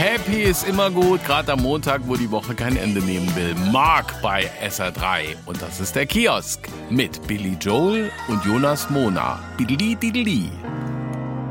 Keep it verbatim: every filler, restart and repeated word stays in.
Happy ist immer gut, gerade am Montag, wo die Woche kein Ende nehmen will. Mark bei S R drei. Und das ist der Kiosk mit Billy Joel und Jonas Mona. Bideli, dideli.